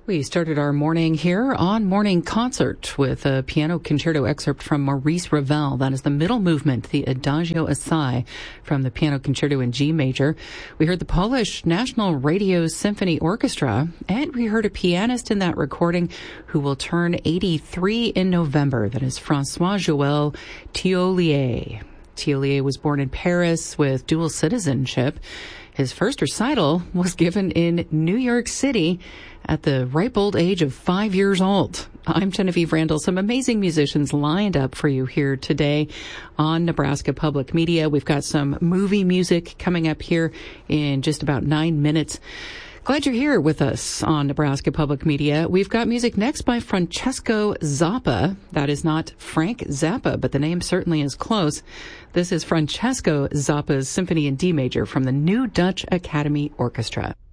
We started our morning here on Morning Concert with a piano concerto excerpt from Maurice Ravel. That is the middle movement, the Adagio Assai from the Piano Concerto in G major. We heard the Polish National Radio Symphony Orchestra, and we heard a pianist in that recording who will turn 83 in November. That is François-Joël Thiollier. Thiollier was born in Paris with dual citizenship. His first recital was given in New York City at the ripe old age of 5 years old. I'm Genevieve Randall. Some amazing musicians lined up for you here today on Nebraska Public Media. We've got some movie music coming up here in just about 9 minutes. Glad you're here with us on Nebraska Public Media. We've got music next by Francesco Zappa. That is not Frank Zappa, but the name certainly is close. This is Francesco Zappa's Symphony in D major from the New Dutch Academy Orchestra.